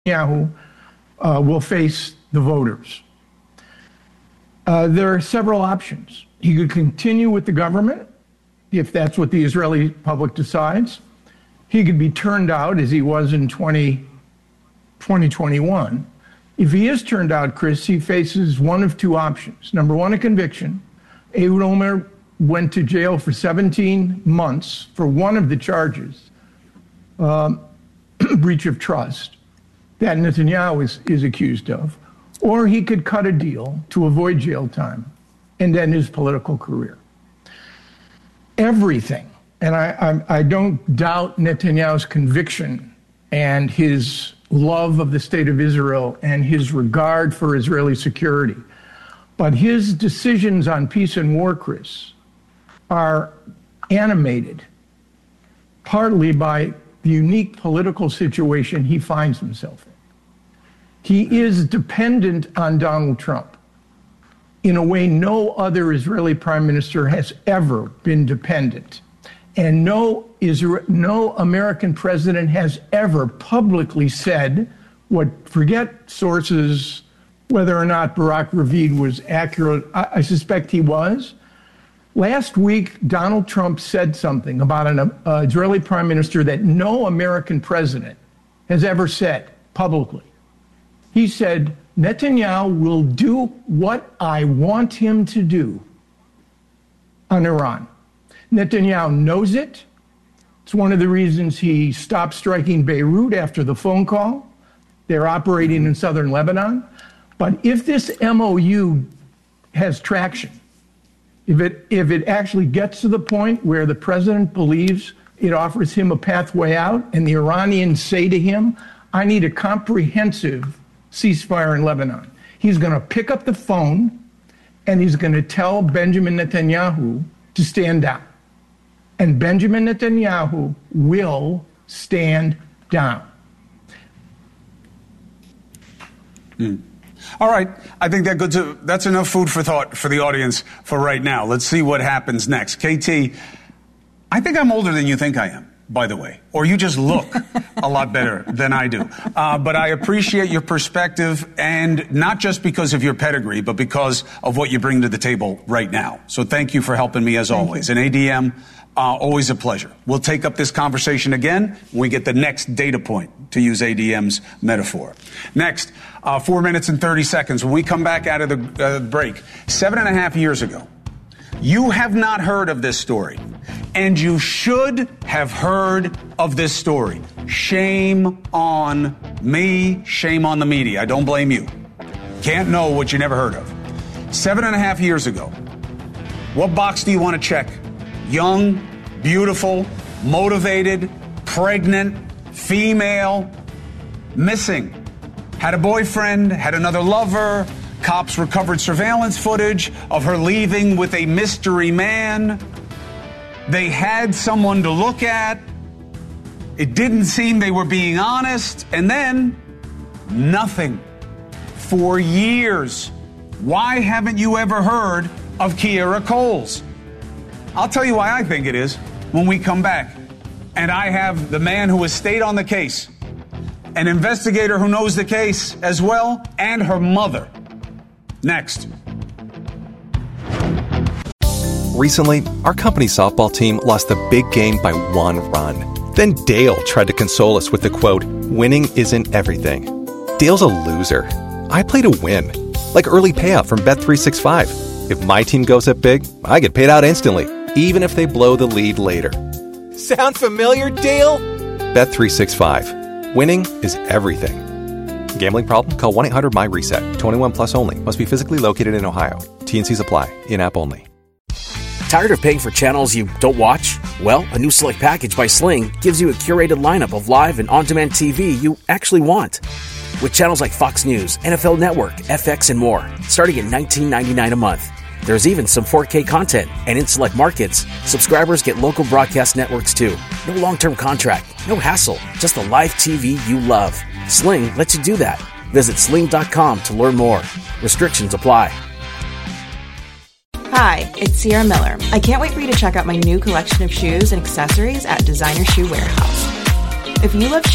Netanyahu will face the voters. There are several options. He could continue with the government, if that's what the Israeli public decides. He could be turned out, as he was in 2021. If he is turned out, Chris, he faces one of two options. Number one, a conviction. Ehud Olmert went to jail for 17 months for one of the charges, breach of trust, that Netanyahu is accused of. Or he could cut a deal to avoid jail time and end his political career. Everything, and I don't doubt Netanyahu's conviction and his love of the state of Israel and his regard for Israeli security, but his decisions on peace and war, Chris, are animated partly by the unique political situation he finds himself in. He is dependent on Donald Trump in a way no other Israeli prime minister has ever been dependent. And no American president has ever publicly said forget sources, whether or not Barak Ravid was accurate. I suspect he was. Last week, Donald Trump said something about an Israeli prime minister that no American president has ever said publicly. He said, Netanyahu will do what I want him to do on Iran. Netanyahu knows it. It's one of the reasons he stopped striking Beirut after the phone call. They're operating in southern Lebanon. But if this MOU has traction, if it actually gets to the point where the president believes it offers him a pathway out and the Iranians say to him, I need a comprehensive ceasefire in Lebanon, he's going to pick up the phone and he's going to tell Benjamin Netanyahu to stand down. And Benjamin Netanyahu will stand down. All right. I think that's enough food for thought for the audience for right now. Let's see what happens next. KT, I think I'm older than you think I am, by the way, or you just look a lot better than I do. But I appreciate your perspective, and not just because of your pedigree, but because of what you bring to the table right now. So thank you for helping me as always. And ADM, always a pleasure. We'll take up this conversation again when we get the next data point, to use ADM's metaphor. Next, 4 minutes and 30 seconds. When we come back out of the break, 7.5 years ago, you have not heard of this story, and you should have heard of this story. Shame on me, shame on the media. I don't blame you. Can't know what you never heard of. 7.5 years ago, what box do you want to check? Young, beautiful, motivated, pregnant, female, missing. Had a boyfriend, had another lover. Cops recovered surveillance footage of her leaving with a mystery man. They had someone to look at. It didn't seem they were being honest. And then, nothing. For years. Why haven't you ever heard of Kiera Coles? I'll tell you why I think it is when we come back. And I have the man who has stayed on the case, an investigator who knows the case as well, and her mother. Next. Recently, our company's softball team lost the big game by 1 run. Then Dale tried to console us with the quote, winning isn't everything. Dale's a loser. I play to win. Like early payout from Bet365. If my team goes up big, I get paid out instantly, even if they blow the lead later. Sound familiar, Dale? Bet365. Winning is everything. Gambling problem? Call 1-800-MY-RESET. 21 plus only. Must be physically located in Ohio. T&Cs apply. In-app only. Tired of paying for channels you don't watch? Well, a new Select package by Sling gives you a curated lineup of live and on-demand TV you actually want. With channels like Fox News, NFL Network, FX, and more, starting at $19.99 a month. There's even some 4K content, and in select markets, subscribers get local broadcast networks too. No long-term contract, no hassle, just the live TV you love. Sling lets you do that. Visit sling.com to learn more. Restrictions apply. Hi, it's Sierra Miller. I can't wait for you to check out my new collection of shoes and accessories at Designer Shoe Warehouse. If you love